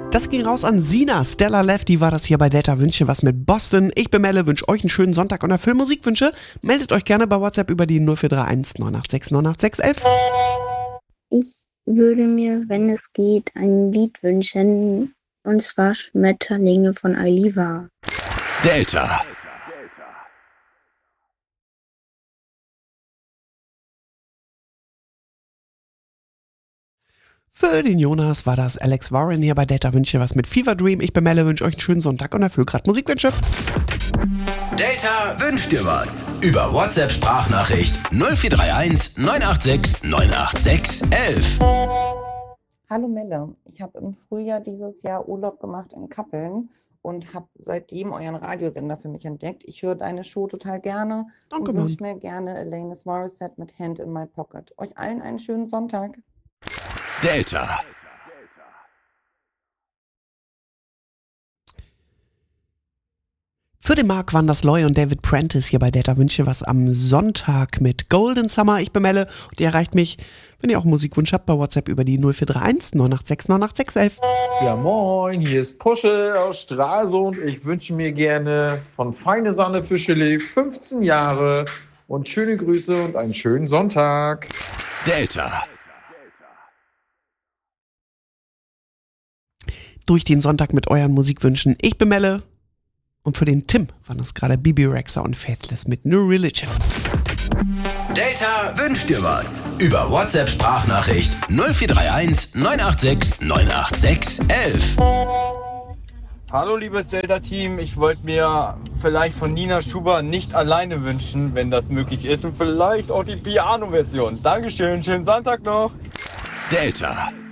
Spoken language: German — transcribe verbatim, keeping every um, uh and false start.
Das ging raus an Sina. Stella Lefty war das hier bei Delta Wünsche was mit Boston. Ich bin Melle, wünsche euch einen schönen Sonntag und erfülle Musikwünsche. Meldet euch gerne bei WhatsApp über die null vier drei eins neun acht sechs neun acht sechs elf. Ich würde mir, wenn es geht, ein Lied wünschen. Und zwar Schmetterlinge von Aliva. Delta. Für den Jonas war das Alex Warren hier bei Delta Wünsche was mit Fever Dream. Ich bin Melle, wünsche euch einen schönen Sonntag und erfülle gerade Musikwünsche. Delta wünscht dir was. Über WhatsApp-Sprachnachricht null vier drei eins neun acht sechs neun acht sechs elf. Hallo Melle, ich habe im Frühjahr dieses Jahr Urlaub gemacht in Kappeln und habe seitdem euren Radiosender für mich entdeckt. Ich höre deine Show total gerne. Danke, und Mann. wünsche mir gerne Alanis Morissette mit Hand in My Pocket. Euch allen einen schönen Sonntag. Delta. Für den Marc waren das Loy und David Prentice hier bei Delta Wünsche was am Sonntag mit Golden Summer. Ich bin Melle und ihr erreicht mich, wenn ihr auch einen Musikwunsch habt, bei WhatsApp über die null vier drei eins neun acht sechs neun acht sechs elf. Ja moin, hier ist Puschel aus Stralsund. Ich wünsche mir gerne von Feine Sahne für Chili fünfzehn Jahre und schöne Grüße und einen schönen Sonntag. Delta. Durch den Sonntag mit euren Musikwünschen. Ich bin Melle. Und für den Tim waren das gerade Bibi Rexha und Faithless mit New Religion. Delta wünscht dir was. Über WhatsApp-Sprachnachricht null vier drei eins neun acht sechs neun acht sechs elf. Hallo liebes Delta-Team, ich wollte mir vielleicht von Nina Schuber Nicht alleine wünschen, wenn das möglich ist und vielleicht auch die Piano-Version. Dankeschön, schönen Sonntag noch. Delta.